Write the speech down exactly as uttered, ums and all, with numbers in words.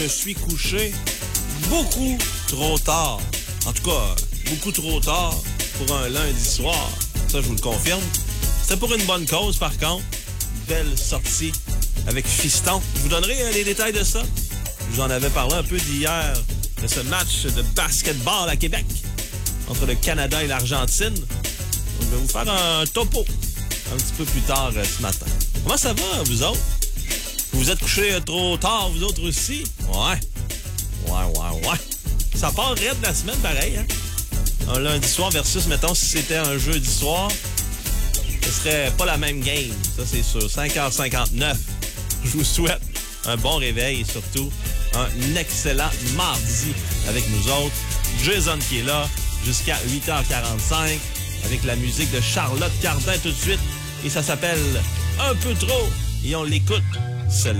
me suis couché beaucoup trop tard. En tout cas, beaucoup trop tard pour un lundi soir. Ça, je vous le confirme. C'est pour une bonne cause, par contre. Belle sortie avec Fiston. Je vous donnerai euh, les détails de ça. Je vous en avais parlé un peu d'hier, de ce match de basketball à Québec entre le Canada et l'Argentine. Donc, je vais vous faire un topo un petit peu plus tard euh, ce matin. Comment ça va, vous autres? Vous vous êtes couchés euh, trop tard, vous autres aussi? Ouais. Ouais, ouais, ouais. Ça part raide la semaine, pareil, hein? Un lundi soir versus, mettons, si c'était un jeudi soir, ce serait pas la même game, ça c'est sûr. cinq heures cinquante-neuf. Je vous souhaite un bon réveil et surtout un excellent mardi avec nous autres. Jason qui est là jusqu'à huit heures quarante-cinq avec la musique de Charlotte Cardin tout de suite. Et ça s'appelle Un peu trop. Et on l'écoute, celle-là.